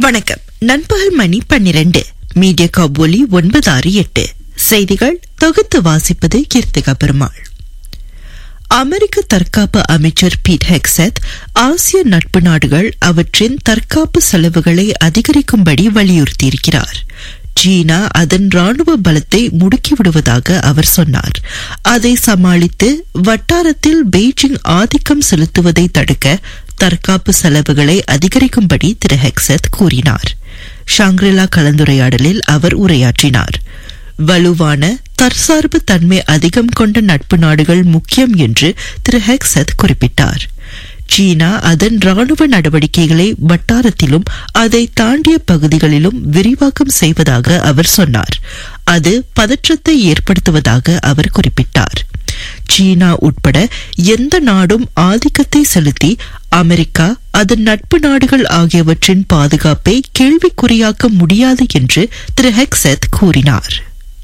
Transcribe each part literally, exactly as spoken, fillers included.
வணக்கம். நண்பகல் மணி பன்னிரண்டு. மீடியா காபூலி ஒன்பது ஆறு எட்டு. செய்திகள் தொகுத்து வாசிப்பது கீர்த்திகா பெருமாள். அமெரிக்க தற்காப்பு அமைச்சர் பீட் ஹெக்ஸெத் ஆசிய நட்பு நாடுகள் அவற்றின் தற்காப்பு செலவுகளை அதிகரிக்கும்படி வலியுறுத்தியிருக்கிறார். சீனா அதன் ராணுவ பலத்தை முடுக்கிவிடுவதாக அவர் சொன்னார். அதை சமாளித்து வட்டாரத்தில் பெய்ஜிங் ஆதிக்கம் செலுத்துவதை தடுக்க தற்காப்பு செலவுகளை அதிகரிக்கும்படி திரு ஹெக்ஸெத் கூறினார். ஷாங்க்ரிலா கலந்துரையாடலில் அவர் உரையாற்றினார். வலுவான தற்சார்பு தன்மை அதிகம் கொண்ட நட்பு நாடுகள் முக்கியம் என்று திரு ஹெக்ஸெத் குறிப்பிட்டார். சீனா அதன் ராணுவ நடவடிக்கைகளை வட்டாரத்திலும் அதை தாண்டிய பகுதிகளிலும் விரிவாக்கம் செய்வதாக அவர் சொன்னார். அது பதற்றத்தை ஏற்படுத்துவதாக அவர் குறிப்பிட்டார். சீனா உட்பட எந்த நாடும் ஆதிக்கத்தை செலுத்தி அமெரிக்கா அதன் நட்பு நாடுகள் ஆகியவற்றின் பாதுகாப்பை கேள்விக்குறியாக்க முடியாது என்று திரு ஹெக்ஸெத் கூறினார்.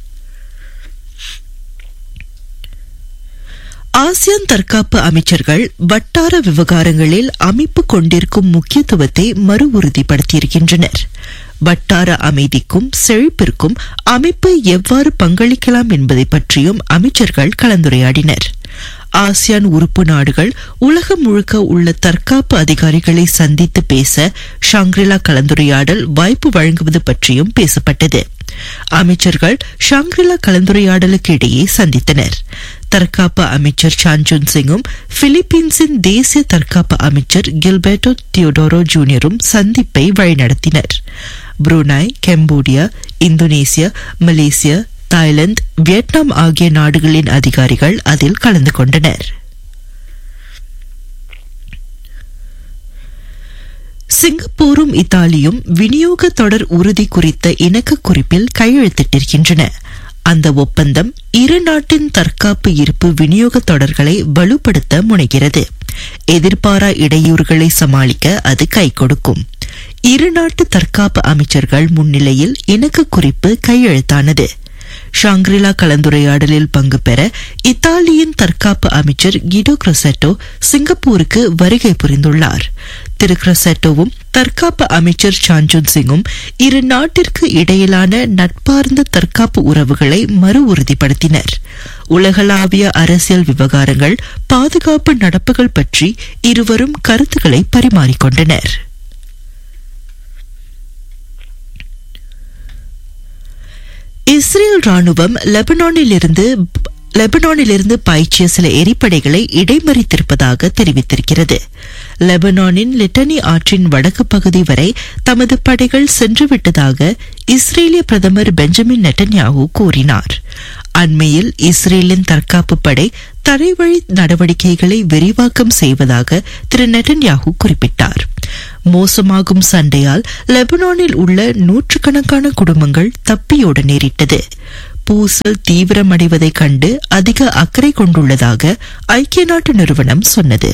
ஆசியான் தற்காப்பு அமைச்சர்கள் வட்டார விவகாரங்களில் அமைப்பு கொண்டிருக்கும் முக்கியத்துவத்தை மறு உறுதிப்படுத்தியிருக்கின்றனர். வட்டார அமைதிக்கும் செழிப்பிற்கும் அமைப்பு எவ்வாறு பங்களிக்கலாம் என்பதை பற்றியும் அமைச்சர்கள் கலந்துரையாடினர். ஆசியான் உறுப்பு நாடுகள் உலகம் முழுக்க உள்ள தற்காப்பு அதிகாரிகளை சந்தித்து பேச ஷாங்க்ரிலா கலந்துரையாடல் வாய்ப்பு வழங்குவது பற்றியும் பேசப்பட்டது. அமைச்சர்கள் ஷாங்க்ரிலா கலந்துரையாடலுக்கு இடையே சந்தித்தனர். தற்காப்பு அமைச்சர் சான்ஜுன் சிங்கும் பிலிப்பீன்ஸின் தேசிய தற்காப்பு அமைச்சர் கில்பர்டோ தியோடோரோ ஜூனியரும் சந்திப்பை வழிநடத்தினர். Brunei, Cambodia, Indonesia, Malaysia, Thailand, Vietnam ஆகிய நாடுகளின் அதிகாரிகள் அதில் கலந்து கொண்டனர். சிங்கப்பூரும் இத்தாலியும் விநியோக தொடர் உறுதி குறித்த இணக்க குறிப்பில் கையெழுத்திட்டிருக்கின்றன. அந்த ஒப்பந்தம் இரு நாட்டின் தற்காப்பு இருப்பு விநியோக தொடர்களை வலுப்படுத்த முனைகிறது. எதிர்பாரா இடையூறுகளை சமாளிக்க அது கை கொடுக்கும். இரு நாட்டு தற்காப்பு அமைச்சர்கள் முன்னிலையில் இணக்க குறிப்பு கையெழுத்தானது. ஷாங்க்ரிலா கலந்துரையாடலில் பங்கு பெற இத்தாலியின் தற்காப்பு அமைச்சர் கிடோ கிரொசெட்டோ சிங்கப்பூருக்கு வருகை புரிந்துள்ளார். திரு கிரொசெட்டோவும் தற்காப்பு அமைச்சர் சான்ஜுன் சிங்கும் இரு நாட்டிற்கு இடையிலான நட்பார்ந்த தற்காப்பு உறவுகளை மறு உறுதிப்படுத்தினர். உலகளாவிய அரசியல் விவகாரங்கள், பாதுகாப்பு நடப்புகள் பற்றி இருவரும் கருத்துக்களை பரிமாறிக்கொண்டனர். இஸ்ரேல் ராணுவம் லெபனானிலிருந்து லெபனானிலிருந்து பாய்ச்சிய சில எரிப்படைகளை இடைமறித்திருப்பதாக தெரிவித்திருக்கிறது. லெபனானின் லிட்டனி ஆற்றின் வடக்கு பகுதி வரை தமது படைகள் சென்றுவிட்டதாக இஸ்ரேலிய பிரதமர் பெஞ்சமின் நெட்டன்யாஹூ கூறினார். அண்மையில் இஸ்ரேலின் தற்காப்பு படை தரைவழி நடவடிக்கைகளை விரிவாக்கம் செய்வதாக திரு நெட்டன்யாஹூ குறிப்பிட்டார். மோசமாகும் சண்டையால் லெபனானில் உள்ள நூற்றுக்கணக்கான குடும்பங்கள் தப்பியோட நேரிட்டது. பூசல் தீவிரமடைவதைக் கண்டு அதிக அக்கறை கொண்டுள்ளதாக ஐக்கிய நாட்டு நிறுவனம் சொன்னது.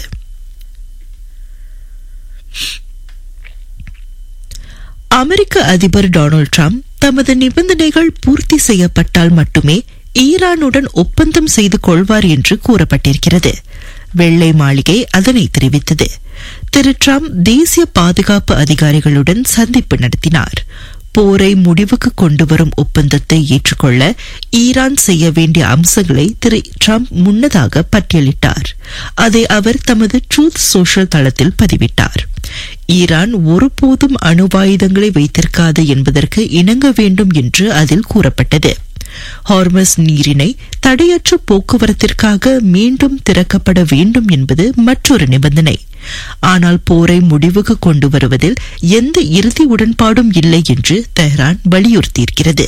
அமெரிக்க அதிபர் டொனால்ட் ட்ரம்ப் தமது நிபந்தனைகள் பூர்த்தி செய்யப்பட்டால் மட்டுமே ஈரானுடன் ஒப்பந்தம் செய்து கொள்வார் என்று கூறப்பட்டிருக்கிறது. வெள்ளை மாளிகை அதனை தெரிவித்தது. திரு ட்ரம்ப் தேசிய பாதுகாப்பு அதிகாரிகளுடன் சந்திப்பு நடத்தினார். போரை முடிவுக்கு கொண்டு வரும் ஒப்பந்தத்தை ஏற்றுக்கொள்ள ஈரான் செய்ய வேண்டிய அம்சங்களை திரு ட்ரம்ப் முன்னதாக பட்டியலிட்டார். அதை அவர் தமது ட்ரூத் சோஷியல் தளத்தில் பதிவிட்டார். ஈரான் ஒருபோதும் அணுவாயுதங்களை வைத்திருக்காது என்பதற்கு இணங்க வேண்டும் என்று அதில் கூறப்பட்டது. ஹார்மஸ் நீரிணை தடையற்ற போக்குவரத்திற்காக மீண்டும் திறக்கப்பட வேண்டும் என்பது மற்றொரு நிபந்தனை. ஆனால் போரை முடிவுக்கு கொண்டு வருவதில் எந்த இறுதி உடன்பாடும் இல்லை என்று தெஹ்ரான் வலியுறுத்தியிருக்கிறது.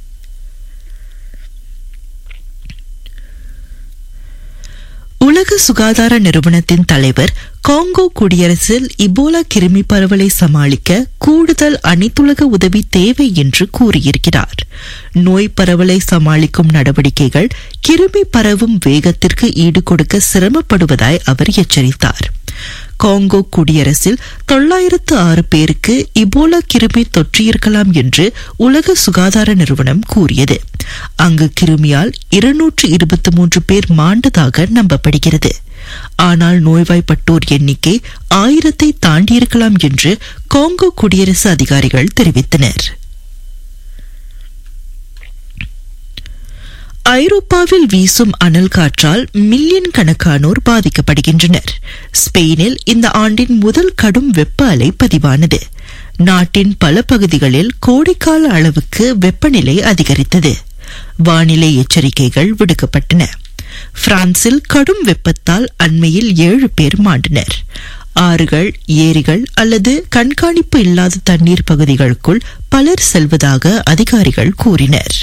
உலக சுகாதார நிறுவனத்தின் தலைவர் காங்கோ குடியரசில் இபோலா கிருமி பரவலை சமாளிக்க கூடுதல் அனைத்துலக உதவி தேவை என்று கூறியிருக்கிறார். நோய் பரவலை சமாளிக்கும் நடவடிக்கைகள் கிருமி பரவும் வேகத்திற்கு ஈடுகொடுக்க சிரமப்படுவதாய் அவர் எச்சரித்தார். காங்கோ குடியரசில் தொள்ளாயிரத்து ஆறு பேருக்கு இபோலா கிருமி தொற்றியிருக்கலாம் என்று உலக சுகாதார நிறுவனம் கூறியது. அங்கு கிருமியால் இருநூற்று இருபத்தி மூன்று பேர் மாண்டதாக நம்பப்படுகிறது. ஆனால் நோய்வாய்ப்பட்டோர் எண்ணிக்கை ஆயிரத்தை தாண்டியிருக்கலாம் என்று காங்கோ குடியரசு அதிகாரிகள் தெரிவித்தனர். ஐரோப்பாவில் வீசும் அனல் காற்றால் மில்லியன் கணக்கானோர் பாதிக்கப்படுகின்றனர். ஸ்பெயினில் இந்த ஆண்டின் முதல் கடும் வெப்ப அலை பதிவானது. நாட்டின் பல பகுதிகளில் கோடைக்கால அளவுக்கு வெப்பநிலை அதிகரித்தது. வானிலை எச்சரிக்கைகள் விடுக்கப்பட்டன. பிரான்சில் கடும் வெப்பத்தால் அண்மையில் ஏழு பேர் மாண்டனர். ஆறுகள், ஏரிகள் அல்லது கண்காணிப்பு இல்லாத தண்ணீர் பகுதிகளுக்குள் பலர் செல்வதாக அதிகாரிகள் கூறினர்.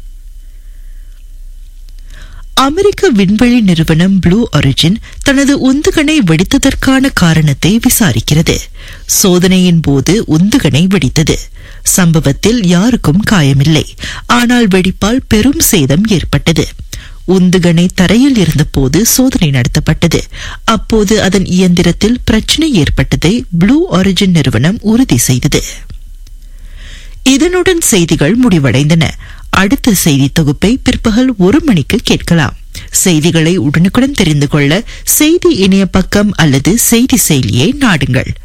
அமெரிக்க விண்வெளி நிறுவனம் ப்ளூ ஒரிஜின் தனது உந்துகணை வெடித்ததற்கான காரணத்தை விசாரிக்கிறது. சோதனையின் போது உந்துகணை வெடித்தது. சம்பவத்தில் யாருக்கும் காயமில்லை. ஆனால் வெடிப்பால் பெரும் சேதம் ஏற்பட்டது. உந்துகணை தரையில் இருந்தபோது சோதனை நடத்தப்பட்டது. அப்போது அதன் இயந்திரத்தில் பிரச்சினை ஏற்பட்டதை ப்ளூ ஒரிஜின் நிறுவனம் உறுதி செய்தது. இதனுடன் செய்திகள் முடிவடைந்தன. அடுத்த செய்தி தொகுப்பை பிற்பகல் ஒரு மணிக்கு கேட்கலாம். செய்திகளை உடனுக்குடன் தெரிந்து கொள்ள செய்தி இணைய பக்கம் அல்லது செய்தி செயலியை நாடுங்கள்.